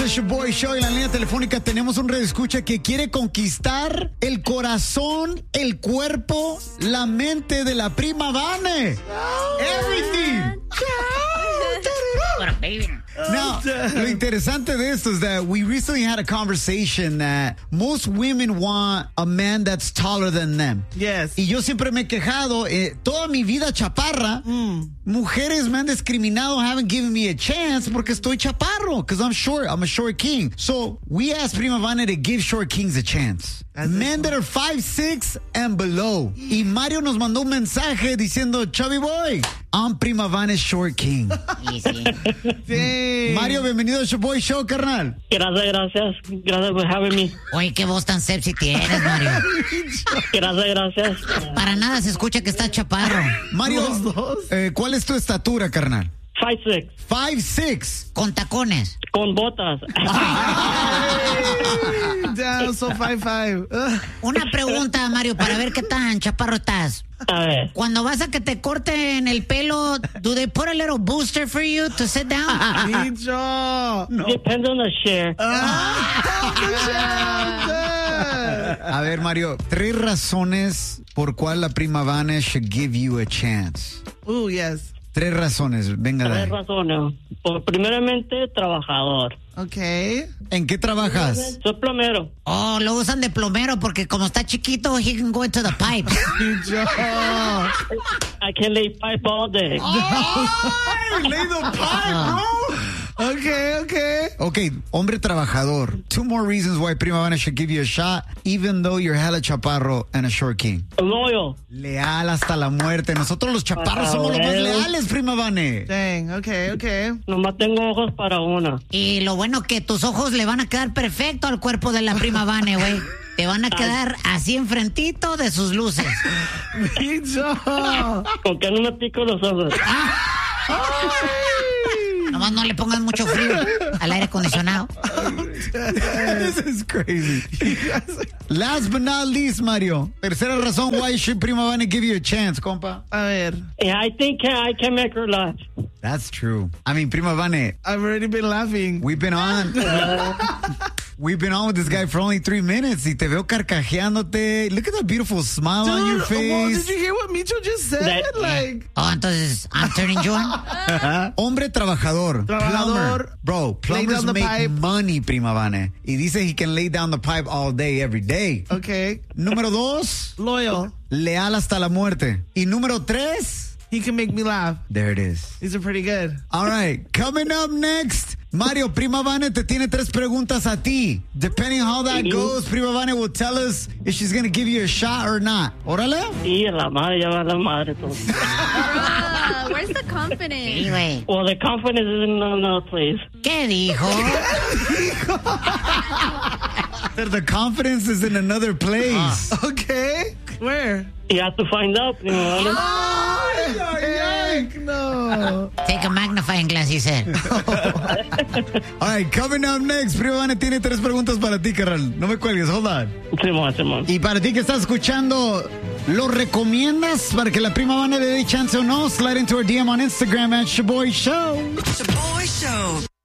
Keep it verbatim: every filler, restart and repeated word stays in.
Show Show. En la línea telefónica tenemos un radioescucha que quiere conquistar el corazón, el cuerpo, la mente de la prima Vane. Everything. Now, lo interesante de esto es that we recently had a conversation that most women want a man that's taller than them. Yes. Y yo siempre me he quejado, eh, toda mi vida chaparra, mm. mujeres me han discriminado, haven't given me a chance porque estoy chaparro, because I'm short, I'm a short king. So, we asked Prima Vane to give short kings a chance. That's Men that are five six and below. Y Mario nos mandó un mensaje diciendo, Chubby Boy, I'm Prima Vane's short king. Easy. Sí. Mario, bienvenido a Show Show, carnal. Gracias, gracias. Gracias por having me. Oye, qué voz tan sexy tienes, Mario. Gracias, gracias. Para nada se escucha que estás chaparro. Mario, eh, ¿cuál es tu estatura, carnal? five six. five six. Con tacones. Con botas. Down, so five five. Una pregunta, Mario, para ver qué tan chaparro estás. A ver. Cuando vas a que te corten el pelo, do they put a little booster for you to sit down? Bicho. No. Depends on the share. A ver, Mario, tres razones por cuál la prima Vane should give you a chance. Oh, yes. Tres razones, venga. Tres razones. Por, primeramente, trabajador. Ok. ¿En qué trabajas? Soy plomero. Oh, lo usan de plomero porque como está chiquito, he can go into the pipes. I can lay pipe all day. Oh, lay the pipe, bro. Okay, okay. Okay, hombre trabajador. Two more reasons why Prima Vane should give you a shot, even though you're hella chaparro and a short king. Loyal. Leal hasta la muerte. Nosotros los chaparros Para somos los más ver. leales, Prima Vane. Dang, okay, okay. Nomás tengo ojos para una. Y lo bueno que tus ojos le van a quedar perfecto al cuerpo de la prima Vane, güey. Te van a quedar así enfrentito de sus luces. Bicho. ¿Con qué no me pico los ojos? Nomás no le pongas mucho frío al aire acondicionado. This is crazy. Last but not least, Mario. Tercera razón why should Prima Vane give you a chance, compa. A ver. Yeah, I think I can make her laugh. That's true. I mean, Prima Vane, I've already been laughing. we've been on. We've been on with this guy for only three minutes. Y te veo carcajeándote. Look at that beautiful smile Dude, on your well, face. did you hear what Micho just said? That- like, Oh, entonces, I'm turning you on. Hombre trabajador. Trabajador. Plumber. Bro, Lay plumbers down the make pipe. money, Prima Vane. Y dice he can lay down the pipe all day, every day. okay. Número dos, Loyal. leal hasta la muerte. Y número tres, He can make me laugh. there it is. These are pretty good. All right, coming up next, Mario, Prima Vane te tiene tres preguntas a ti. Depending how that goes, Prima Vane will tell us if she's going to give you a shot or not. Órale. Y la madre, ya va la madre todo. Uh, where's the Sí, confidence? güey. Well, the confidence is in another place. ¿Qué dijo? The confidence is in another place. Okay. Where? You have to find out. You know, Ay, ay, ay, no. Take a magnifying glass, he said. All right, coming up next, Prima Vane tiene tres preguntas para ti, carnal. No me cuelgues, hold on. Simón, Simón. Y para ti que estás escuchando, ¿lo recomiendas para que la Prima Vane le dé chance o no? Slide into our D M on Instagram at Shaboy Show. Shaboy Show.